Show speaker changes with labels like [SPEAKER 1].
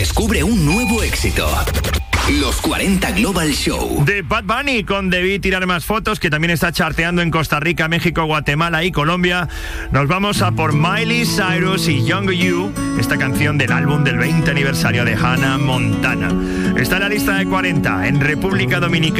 [SPEAKER 1] Descubre un nuevo éxito. Los 40 Global Show.
[SPEAKER 2] De Bad Bunny con Debí tirar más fotos, que también está charteando en Costa Rica, México, Guatemala y Colombia. Nos vamos a por Miley Cyrus y Younger You, esta canción del álbum del 20 aniversario de Hannah Montana. Está en la lista de 40 en República Dominicana.